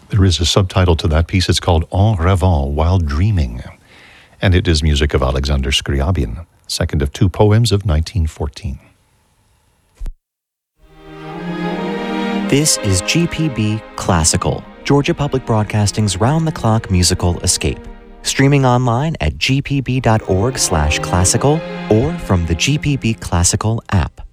There is a subtitle to that piece. It's called En Rêvant, While Dreaming. And it is music of Alexander Scriabin, second of two poems of 1914. This is GPB Classical, Georgia Public Broadcasting's round-the-clock musical escape. Streaming online at gpb.org/classical or from the GPB Classical app.